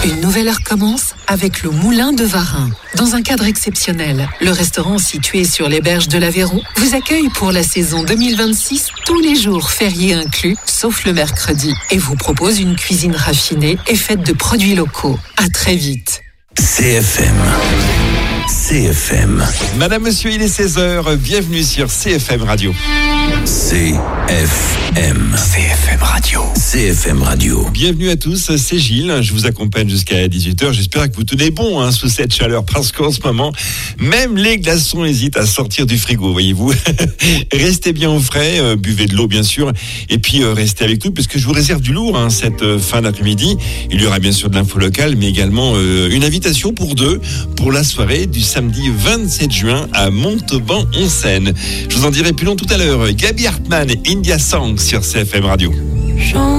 Une nouvelle heure commence avec le Moulin de Varin. Dans un cadre exceptionnel, le restaurant situé sur les berges de l'Aveyron vous accueille pour la saison 2026, tous les jours fériés inclus, sauf le mercredi, et vous propose une cuisine raffinée et faite de produits locaux. À très vite. CFM. Madame, monsieur, il est 16h. Bienvenue sur CFM Radio. CFM Radio. Bienvenue à tous, c'est Gilles. Je vous accompagne jusqu'à 18h. J'espère que vous tenez bon sous cette chaleur parce qu'en ce moment, même les glaçons hésitent à sortir du frigo, voyez-vous. Restez bien au frais, buvez de l'eau bien sûr, et puis restez avec nous parce que je vous réserve du lourd cette fin d'après-midi. Il y aura bien sûr de l'info locale, mais également une invitation pour deux pour la soirée du samedi 27 juin à Montauban-en-Seine. Je vous en dirai plus long tout à l'heure. Gaby Hartmann, India Song sur CFM Radio.